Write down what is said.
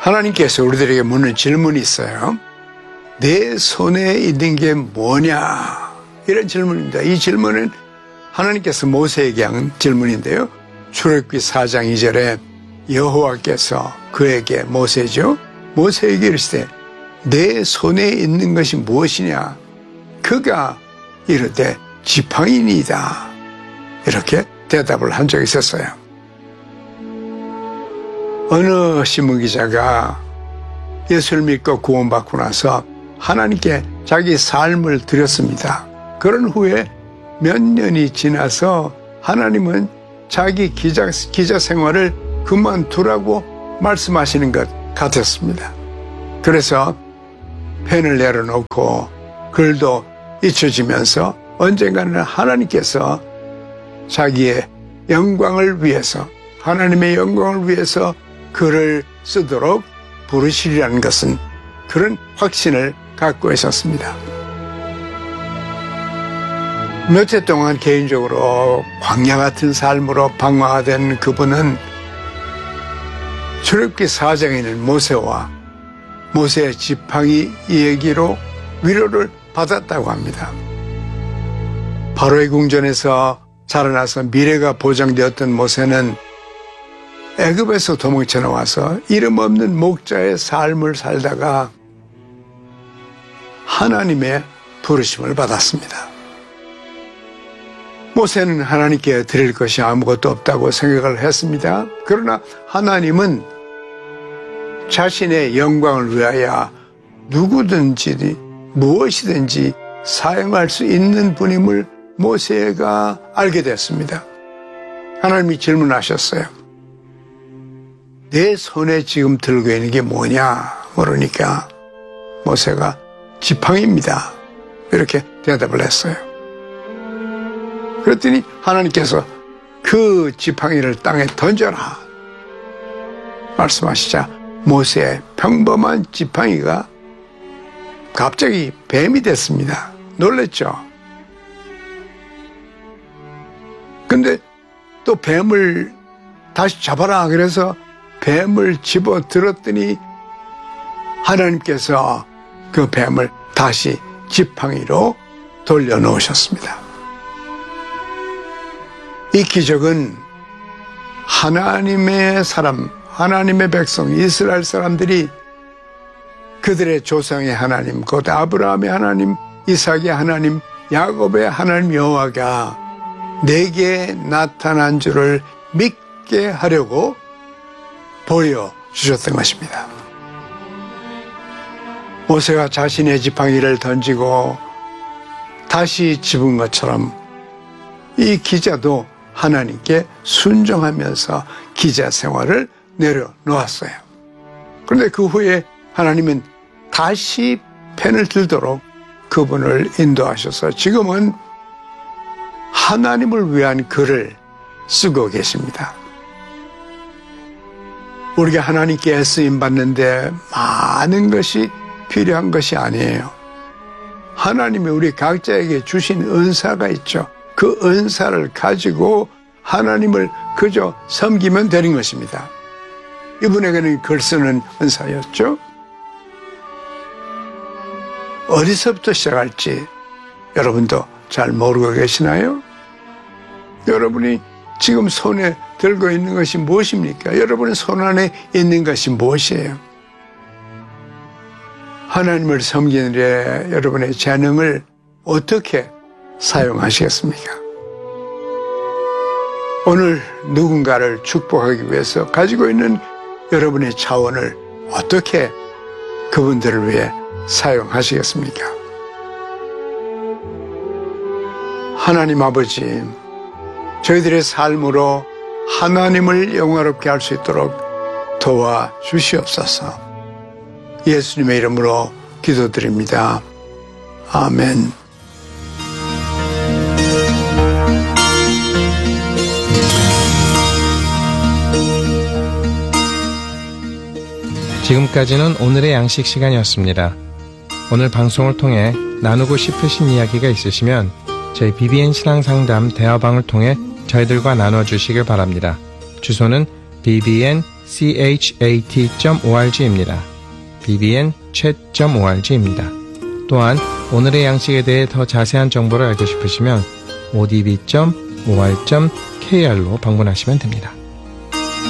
하나님께서 우리들에게 묻는 질문이 있어요. 내 손에 있는 게 뭐냐? 이런 질문입니다. 이 질문은 하나님께서 모세에게 한 질문인데요. 출애굽기 4장 2절에 여호와께서 그에게 모세죠. 모세에게 이르시되 내 손에 있는 것이 무엇이냐? 그가 이르되 지팡이니이다. 이렇게 대답을 한 적이 있었어요. 어느 신문기자가 예수를 믿고 구원받고 나서 하나님께 자기 삶을 드렸습니다. 그런 후에 몇 년이 지나서 하나님은 자기 기자 생활을 그만두라고 말씀하시는 것 같았습니다. 그래서 펜을 내려놓고 글도 잊혀지면서 언젠가는 하나님께서 자기의 영광을 위해서, 하나님의 영광을 위해서 글을 쓰도록 부르시리라는 것은 그런 확신을 갖고 있었습니다. 몇 해 동안 개인적으로 광야 같은 삶으로 방황하던 그분은 출애굽기 4장에 있는 모세와 모세의 지팡이 얘기로 위로를 받았다고 합니다. 바로의 궁전에서 자라나서 미래가 보장되었던 모세는 애굽에서 도망쳐 나와서 이름 없는 목자의 삶을 살다가 하나님의 부르심을 받았습니다. 모세는 하나님께 드릴 것이 아무것도 없다고 생각을 했습니다. 그러나 하나님은 자신의 영광을 위하여 누구든지 무엇이든지 사용할 수 있는 분임을 모세가 알게 됐습니다. 하나님이 질문하셨어요. 내 손에 지금 들고 있는 게 뭐냐? 물으니까 모세가 지팡이입니다. 이렇게 대답을 했어요. 그랬더니 하나님께서 그 지팡이를 땅에 던져라 말씀하시자 모세의 평범한 지팡이가 갑자기 뱀이 됐습니다. 놀랬죠? 근데 또 뱀을 다시 잡아라 그래서 뱀을 집어 들었더니 하나님께서 그 뱀을 다시 지팡이로 돌려놓으셨습니다. 이 기적은 하나님의 사람, 하나님의 백성, 이스라엘 사람들이 그들의 조상의 하나님, 곧 아브라함의 하나님, 이삭의 하나님, 야곱의 하나님 여호와가 내게 나타난 줄을 믿게 하려고 보여주셨던 것입니다. 모세가 자신의 지팡이를 던지고 다시 집은 것처럼 이 기자도 하나님께 순종하면서 기자 생활을 내려놓았어요. 그런데 그 후에 하나님은 다시 펜을 들도록 그분을 인도하셔서 지금은 하나님을 위한 글을 쓰고 계십니다. 우리가 하나님께 쓰임받는데 많은 것이 필요한 것이 아니에요. 하나님이 우리 각자에게 주신 은사가 있죠. 그 은사를 가지고 하나님을 그저 섬기면 되는 것입니다. 이분에게는 글 쓰는 은사였죠. 어디서부터 시작할지 여러분도 잘 모르고 계시나요? 여러분이 지금 손에 들고 있는 것이 무엇입니까? 여러분의 손 안에 있는 것이 무엇이에요? 하나님을 섬기는 데 여러분의 재능을 어떻게 사용하시겠습니까? 오늘 누군가를 축복하기 위해서 가지고 있는 여러분의 자원을 어떻게 그분들을 위해 사용하시겠습니까? 하나님 아버지, 저희들의 삶으로 하나님을 영화롭게 할 수 있도록 도와주시옵소서. 예수님의 이름으로 기도드립니다. 아멘. 지금까지는 오늘의 양식 시간이었습니다. 오늘 방송을 통해 나누고 싶으신 이야기가 있으시면 저희 BBN 신앙상담 대화방을 통해 저희들과 나눠주시길 바랍니다. 주소는 bbnchat.org입니다. bbnchat.org입니다. 또한 오늘의 양식에 대해 더 자세한 정보를 알고 싶으시면 odb.or.kr로 방문하시면 됩니다.